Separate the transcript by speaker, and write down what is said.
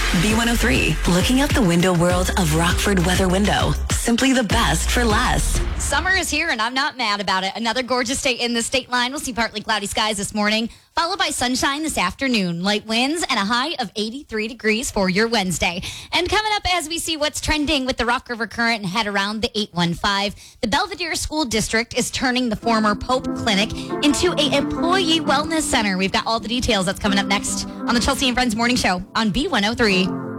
Speaker 1: B103, looking out the window world of Rockford Weather Window. Simply the best for less.
Speaker 2: Summer is here, and I'm not mad about it. Another gorgeous day in the state line. We'll see partly cloudy skies this morning, followed by sunshine this afternoon. Light winds and a high of 83 degrees for your Wednesday. And coming up as we see what's trending with the Rock River Current and head around the 815, the Belvedere School District is turning the former Pope Clinic into a employee wellness center. We've got all the details. That's coming up next on the Chelsea and Friends Morning Show on B103.